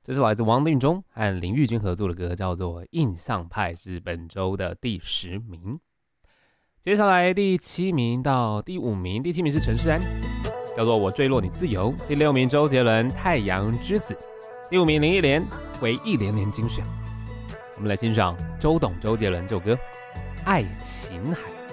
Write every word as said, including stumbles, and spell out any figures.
这是来自王定忠和林玉君合作的歌，叫做《印象派》，是本周的第十名。接下来第七名到第五名，第七名是陈势安，叫做《我坠落你自由》。第六名周杰伦《太阳之子》。第五名林忆莲《回忆连连精选》。我们来欣赏周董周杰伦这首歌《爱琴海》。